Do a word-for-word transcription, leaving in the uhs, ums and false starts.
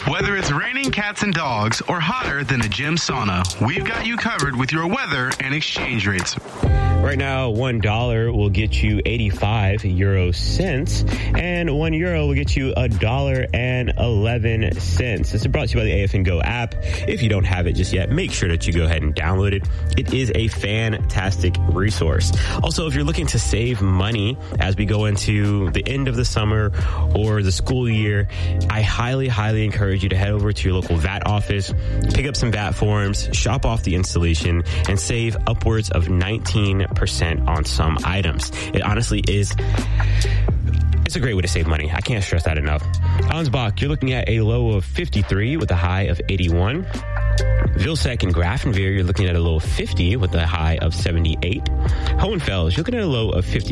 Whether it's raining cats and dogs or hotter than a gym sauna, we've got you covered with your weather and exchange rates. Right now, one dollar will get you eighty-five euro cents, and one euro will get you a dollar and eleven cents. This is brought to you by the A F N Go app. If you don't have it just yet, make sure that you go ahead and download it. It is a fantastic resource. Also, if you're looking to save money as we go into the end of the summer or the school year, I highly, highly encourage you to head over to your local V A T office, pick up some V A T forms, shop off the installation, and save upwards of nineteen percent on some items. It honestly is, it's a great way to save money. I can't stress that enough. Ansbach, you're looking at a low of fifty-three with a high of eighty-one. Vilsec and Grafenweer, you're looking at a low of fifty with a high of seventy-eight. Hohenfels, you're looking at a low of fifty.